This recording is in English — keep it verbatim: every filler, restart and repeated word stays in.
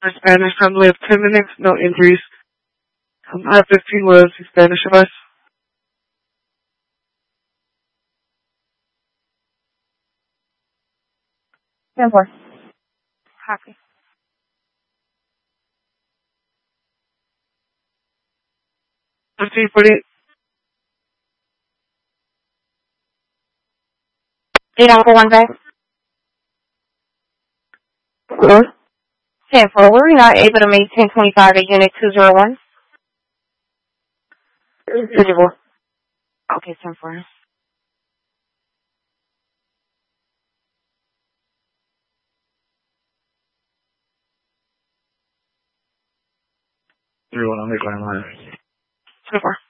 For Spanish, time we have ten minutes, no injuries. Um, I have fifteen was Spanish advice. ten four. Copy. fifteen forty-eight. eight on four one back. Hello? ten four. Were we not able to make ten twenty-five at unit two zero one? thirty-four. Okay, ten four. three one on the ground line. twenty-four.